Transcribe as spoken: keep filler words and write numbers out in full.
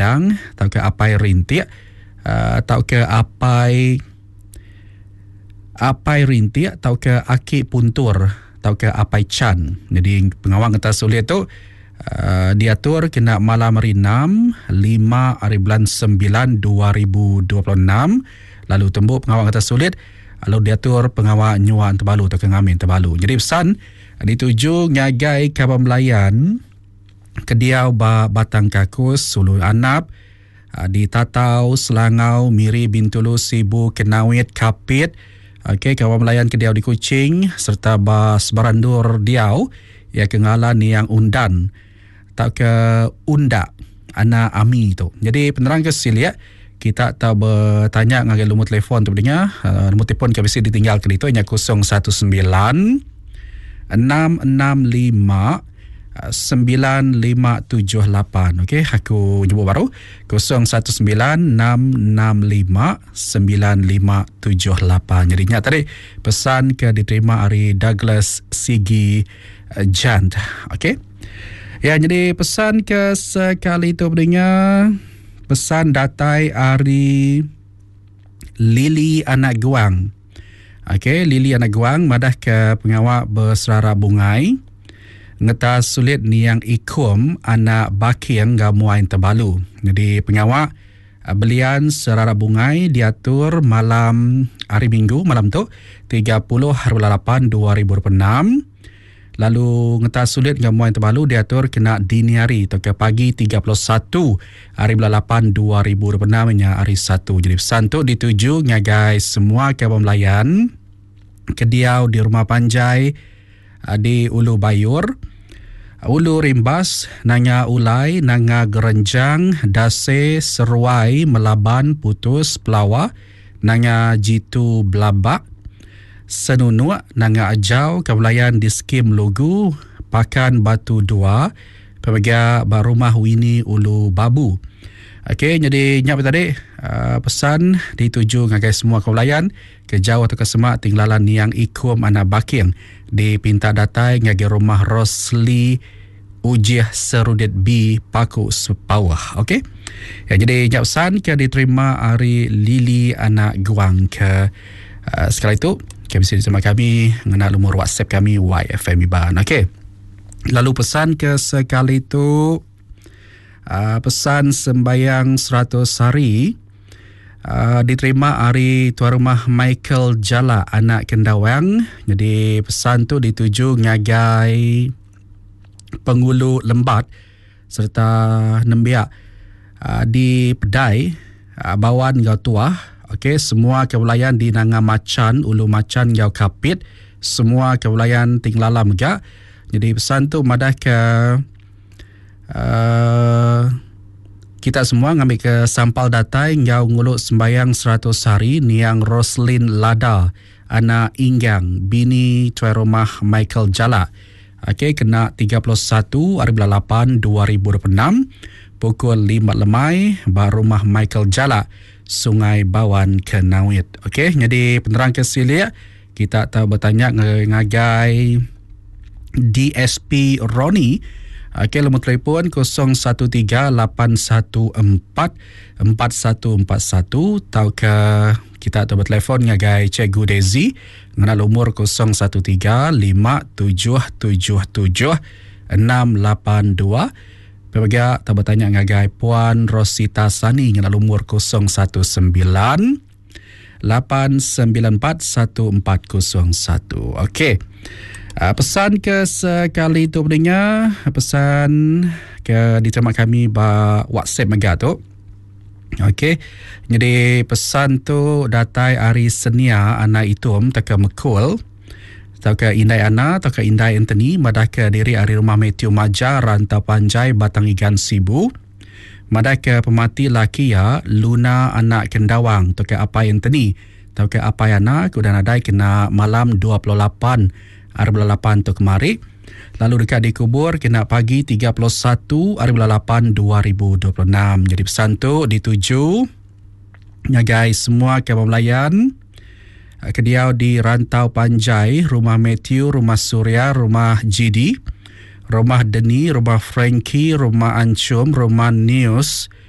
Padang, atau ke Apai Rintik, uh, atau ke Apai Apai Rintik, atau ke Akik Puntur, atau ke Apai Chan. Jadi pengawal ngetas sulit tu uh, diatur kena malam hari enam, lima hari bulan sembilan dua ribu dua puluh enam. Lalu tembuk pengawal ngetas sulit, lalu diatur pengawal nyuan terbalu atau ke ngamin terbalu. Jadi pesan dituju ngagai Kabar Melayan Kediau ba Batang Kakus, Sulu Anap, di Tatau, Selangau, Miri, Bintulu, Sibu, Kenawit, Kapit, okey, Kawan Melayan Kediau di Kuching, serta ba Sebarandur Diau, ya kengalan yang Undan, tak ke Unda, Ana Ami tu. Jadi penerang ke silia, kita tak bertanya ngagai lumut telefon tu bedanya, uh, lumut telefon kami mesti ditinggal ke itu, hanya kosong satu sembilan enam enam lima sembilan lima tujuh lapan. Okey, aku jemput baru kosong satu sembilan enam enam lima sembilan lima tujuh lapan. Jadi ingat tadi pesan ke diterima hari Douglas Sigi Jant. Okey. Ya, jadi pesan ke sekali itu pendengar, pesan datai hari Lili Anak Guang. Okey, Lili Anak Guang madah ke pengawal berserara bungai. Ngetas sulit ni yang ikum anak baking gamuain terbalu. Jadi pengawal belian serara bungai diatur malam hari Minggu malam tu tiga puluh hari lapan dua ribu dua puluh enam. Lalu ngetas sulit gamuain terbalu diatur kena dini hari atau ke pagi tiga puluh satu hari lapan dua ribu dua puluh enam nya hari Sabtu. Jadi pesan tu dituju ngagai semua Kabar Melayan Kediau di Rumah Panjai di Ulu Bayur, Ulu Rimbas, Nanga Ulai, Nanga Gerenjang, Dase, Seruai, Melaban, Putus, Pelawa, Nanga Jitu Belabak, Senunuk, Nanga Ajau, Kebelayan di Skim Lugu, Pakan Batu Dua, Pemegia Barumah Wini Ulu Babu. Okey, jadi nyap tadi uh, pesan dituju ngagai semua kebelayan ke jauh atau ke semak tinggalan yang ikum anak baking di pinta datai ngagai rumah Rosli Ujiah Serudit B Paku Sepawah. Okey. Ya, jadi nyap pesan ke diterima hari Lili Anak Guang ke uh, sekali itu kami sini sama kami mengenal nomor WhatsApp kami Y F M Iban. Okey. Lalu pesan ke sekali itu Uh, pesan sembayang seratus hari uh, diterima hari Tuan Rumah Michael Jala Anak Kendawang. Jadi pesan tu dituju ngagai Pengulu Lembat serta Nembiak uh, di Pedai uh, Bawan Gau Tuah. Okey, semua kebelayan di Nanga Macan, Ulu Macan Gau Kapit, semua kebelayan Tinglalam juga. Jadi pesan tu madah ke Uh, kita semua ngambil ke sampal datai ngau nguluk sembayang seratus hari niang Roslin Lada anak Inggang bini Tuan Rumah Michael Jala. Okey, kena tiga puluh satu hari lapan dua ribu dua puluh enam pukul lima lemai bar rumah Michael Jala Sungai Bawan Kenawit. Okey, jadi penerang ke silia kita tahu bertanya ngagai D S P Roni. Okey, nombor telefon kosong satu tiga lapan satu empat empat satu empat satu atau ke kita atau bertelefon ngagai Cikgu Dezi dengan nomor kosong satu tiga lima tujuh tujuh tujuh enam lapan dua. Pemegia atau bertanya ngagai Puan Rosita Sani dengan nomor kosong satu sembilan lapan sembilan empat satu empat kosong satu. Okey. Uh, pesan ke sekali itu pendengar, pesan ke diterima kami ba WhatsApp mega tu. Okey. Jadi pesan tu datai hari Senia anak itum tak Mekul. Tak ke Indai Ana, tak ke Indai Anthony, madah ke diri hari rumah Matthew Maja Rantau Panjai Batang Igan Sibu. Madah ke pemati laki ya Luna anak Kendawang, tak ke Apai Anthony, tak ke Apai anak kuda nadai kena malam dua puluh lapan hari lapan tu kemari. Lalu dekat dikubur kena pagi tiga puluh satu hari lapan dua ribu dua puluh enam. Jadi pesan tu dituju ngagai semua Kabar Melayan Kediau di Rantau Panjai, rumah Matthew, rumah Surya, rumah G D, rumah Deni, rumah Frankie, rumah Ancum, rumah News,